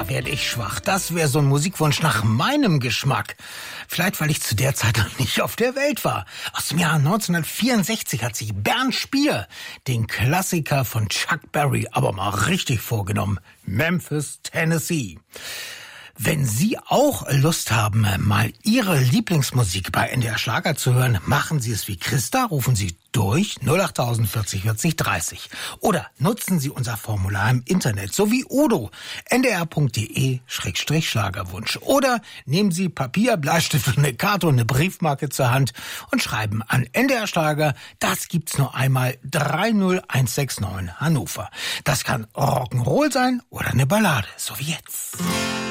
da werde ich schwach. Das wäre so ein Musikwunsch nach meinem Geschmack. Vielleicht, weil ich zu der Zeit noch nicht auf der Welt war. Aus dem Jahr 1964 hat sich Bernd Spier den Klassiker von Chuck Berry aber mal richtig vorgenommen. Memphis, Tennessee. Wenn Sie auch Lust haben, mal Ihre Lieblingsmusik bei NDR Schlager zu hören, machen Sie es wie Christa, rufen Sie durch 08000 40 40 30. Oder nutzen Sie unser Formular im Internet, so wie Udo, ndr.de/Schlagerwunsch. Oder nehmen Sie Papier, Bleistift, eine Karte und eine Briefmarke zur Hand und schreiben an NDR Schlager, das gibt's nur einmal, 30169 Hannover. Das kann Rock'n'Roll sein oder eine Ballade, so wie jetzt.